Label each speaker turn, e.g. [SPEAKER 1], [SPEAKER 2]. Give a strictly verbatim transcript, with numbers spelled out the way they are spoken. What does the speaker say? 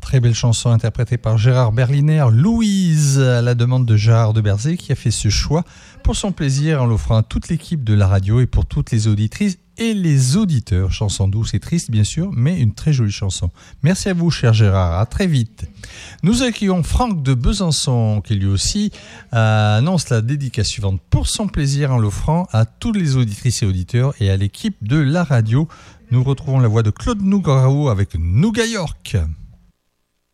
[SPEAKER 1] Très belle chanson interprétée par Gérard Berliner, Louise, à la demande de Gérard de Berzé, qui a fait ce choix pour son plaisir en l'offrant à toute l'équipe de la radio et pour toutes les auditrices et les auditeurs. Chanson douce et triste, bien sûr, mais une très jolie chanson. Merci à vous, cher Gérard. À très vite. Nous accueillons Franck de Besançon, qui lui aussi euh, annonce la dédicace suivante pour son plaisir en l'offrant à toutes les auditrices et auditeurs et à l'équipe de la radio. Nous retrouvons la voix de Claude Nougaro avec Nouga York.